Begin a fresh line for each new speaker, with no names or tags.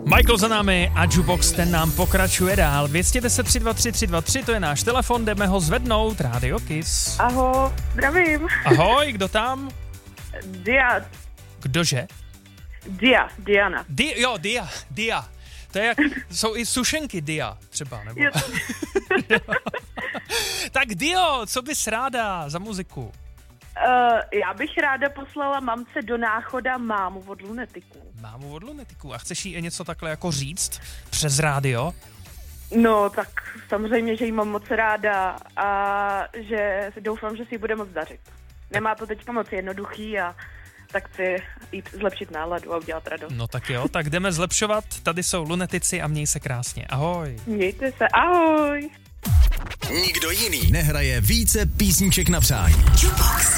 Michael za námi a Jukebox, ten nám pokračuje dál. 210 323 323, to je náš telefon, jdeme ho zvednout. Rádio Kiss.
Ahoj, zdravím.
Ahoj, kdo tam?
Dia.
Kdože?
Diana.
Dia. To je jak, jsou i sušenky Dia třeba, nebo? Tak Dio, co bys ráda za muziku?
Já bych ráda poslala mamce do Náchoda Mámu od Lunetiků.
Mámu od Lunetiků. A chceš jí něco takhle jako říct přes rádio?
No, tak samozřejmě, že jí mám moc ráda a že doufám, že si ji bude moc dařit. Nemá to teďka moc jednoduchý a tak chci jí zlepšit náladu a udělat radost.
No tak jo, tak jdeme zlepšovat. Tady jsou Lunetici a měj se krásně. Ahoj.
Mějte se, ahoj.
Nikdo jiný nehraje více písniček na přání.
Jukebox.